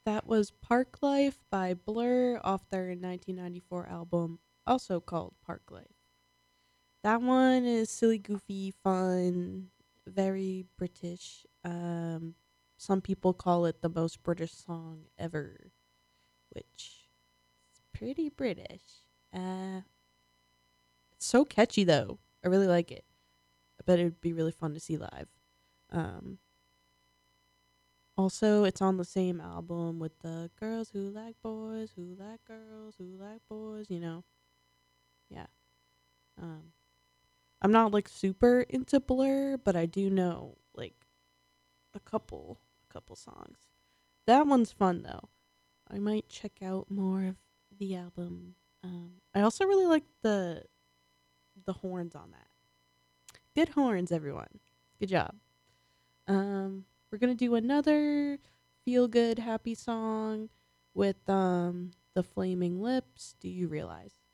That was Park Life by Blur off their 1994 album, also called Park Life. That one is silly, goofy, fun, very British. Some people call it the most British song ever, which is pretty British. Uh, it's so catchy though. I really like it. I bet it'd be really fun to see live. Um, Also, it's on the same album with the girls who like boys, who like girls, who like boys, Yeah. Um I'm not like super into Blur, but I do know like a couple songs. That one's fun though. I might check out more of the album. I also really like the horns on that. Good horns, everyone. Good job. We're gonna do another feel good happy song with the Flaming Lips. Do you realize?